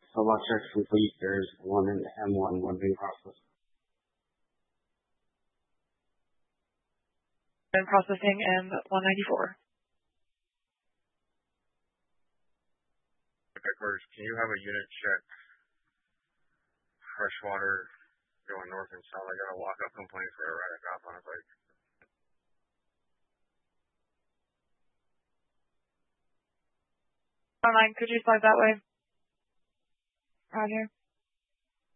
So watch checks complete. There's one in M1, one being processed. And processing M194. Headquarters, can you have a unit check freshwater going north and south? I got a walk-up complaint for a erratic op on a bike. Could you slide that way? Roger.